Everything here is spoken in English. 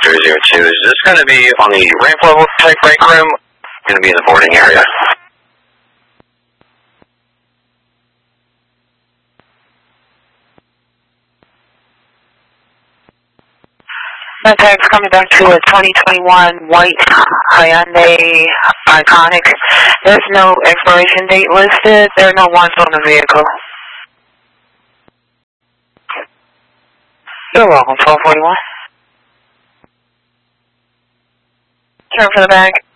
002. Is this going to be on the ramp level type break room? Going to be in the boarding area. Tag's coming back to a 2021 white Hyundai Iconic. There's no expiration date listed. There are no ones on the vehicle. You're welcome, 1241. Turn for the back.